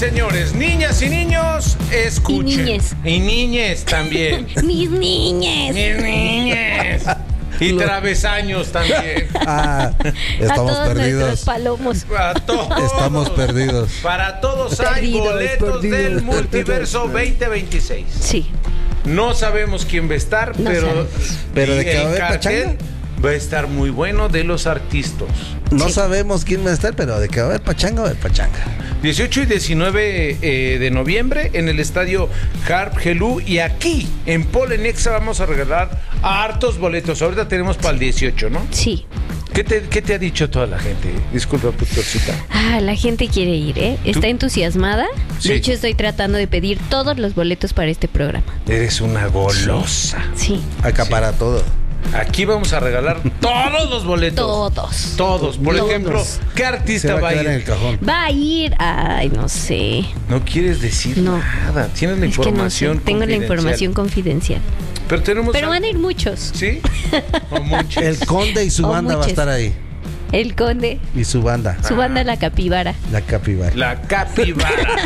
señores, niñas y niños, escuchen. Y niñes. Y niñes también. Mis niñes. Mis niñes. Y travesaños también. Estamos a todos perdidos. nuestros palomos. A todos. Estamos perdidos. Para todos hay Perdidos, boletos del Multiverso 2026. Sí. No sabemos quién va a estar, No sabemos. Pero y de qué va a el haber cartel pachanga. va a estar muy bueno de los artistas. No Sí. sabemos quién va a estar, pero de que va a haber pachanga, va a haber pachanga. 18 y 19 de noviembre en el estadio Harp Helú, y aquí en Polenexa vamos a regalar hartos boletos. Ahorita tenemos para el 18, ¿no? Sí. ¿Qué te ha dicho toda la gente? Disculpa, Putorcita. La gente quiere ir, ¿eh? Está entusiasmada. Sí. De hecho, estoy tratando de pedir todos los boletos para este programa. Eres una golosa. Sí. Acapara todo. Aquí vamos a regalar todos los boletos. Todos. Todos. Por Todos. ejemplo, ¿qué Se artista va va a a quedar en el ir? cajón. Va a ir. Ay, no sé. No quieres decir No. nada. Tienes la Es que no información sé. Tengo la confidencial. información confidencial. Pero tenemos. Pero van a ir muchos. ¿Sí? O muchos. El Conde y su O banda va a muchos. estar ahí. El Conde. Y su banda. Su banda La Capibara. La capibara. La capibara.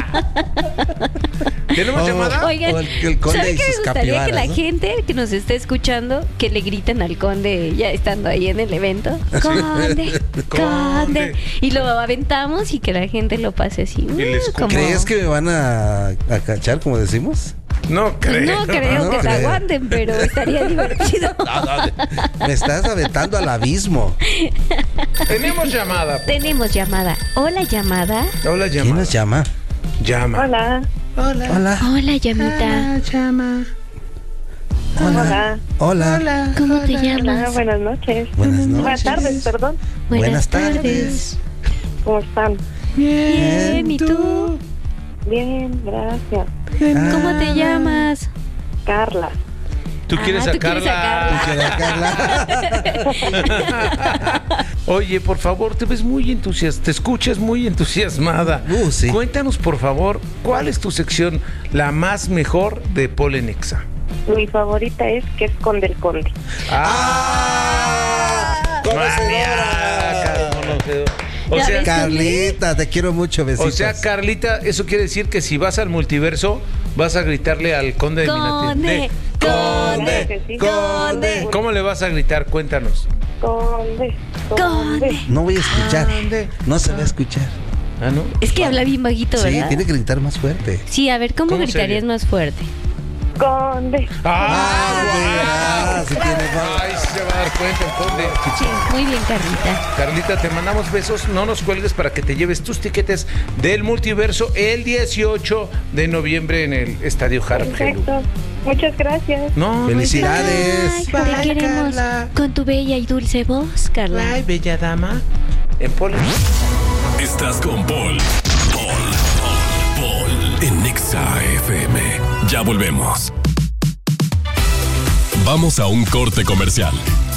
¿Tenemos llamada? Oigan, o el Conde ¿sabe y qué me sus gustaría que la capibaras, ¿no? gente que nos esté escuchando, que le griten al Conde ya estando ahí en el evento? Conde, Conde. Y lo aventamos y que la gente lo pase así. les como- ¿Crees que me van a cachar, como decimos? No Pues creo. no creo no que la creo. aguanten, pero estaría divertido. Me estás aventando al abismo. Tenemos llamada. Tenemos llamada. Hola, llamada. Hola, ¿Quién llamada. nos llama? Llama. Hola, Hola. Hola, llamita. Llama. hola, Hola. ¿Cómo te hola, llamas? buenas noches. Buenas noches. Buenas tardes, perdón. Buenas tardes. ¿Cómo están? Bien, ¿y tú? Bien, gracias. ¿Cómo te llamas? Carla. ¿Tú quieres ¿tú quieres sacarla? Carla. Oye, por favor, te ves muy entusiasmada, te escuchas muy entusiasmada. Sí. Cuéntanos, por favor, ¿cuál es tu sección la más mejor de Polenexa? Mi favorita es que es Conde el Conde. Maníaca, conocedora. O Ya sea, ves. Carlita, te quiero mucho, besitos. o sea, Carlita, eso quiere decir que si vas al multiverso, vas a gritarle al conde de Conde, Claro que sí. Conde. ¿Cómo le vas a gritar? Cuéntanos. Conde, Conde. No voy a escuchar. Conde. No se va a escuchar. Ah, ¿no? Es que habla bien bajito, Sí, ¿verdad? tiene que gritar más fuerte. Sí, a ver, ¿cómo ¿Cómo gritarías sería? más fuerte? Conde. sí tiene voz. Ay, sí se va a dar cuenta el conde. Sí, muy bien, Carlita. Carlita, te mandamos besos, no nos cuelgues para que te lleves tus tiquetes del multiverso el 18 de noviembre en el Estadio Harp Helú. Perfecto. Muchas gracias. No, Felicidades. Bye, te queremos Carla. con tu bella y dulce voz, Carla. Ay, bella dama. En Pole. Estás con Paul. En Nexa FM. Ya volvemos. Vamos a un corte comercial.